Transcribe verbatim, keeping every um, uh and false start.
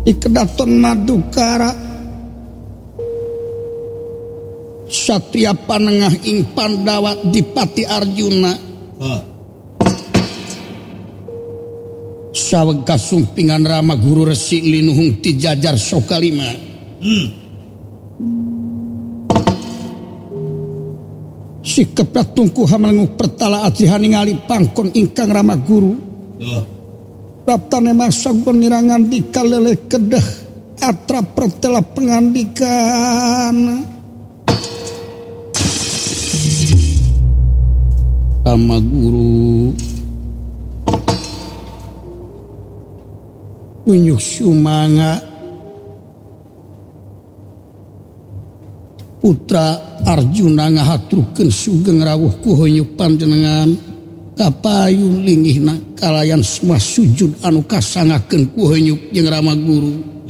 Ikedaton Madukara Satria Panengah ing Pandawa Dipati Arjuna Ah. saweg kasumpingan Rama Guru Resi Linuhung ti jajar sokalima. Hmm. Sikep tungku hamelengu pertala ajihan ningali pangkon ingkang Rama Guru. Ah. Raptane masagon nirangan di kalele kedah atra pertela pengandikan. Rama Guru unyuk sumanga putra Arjuna ngahaturkeun sugeng rawuh ku hoyong panjenengan kapayun linggihna kalayan semua sujud anu kasangakeun ku hoyong jeung Rama Guru.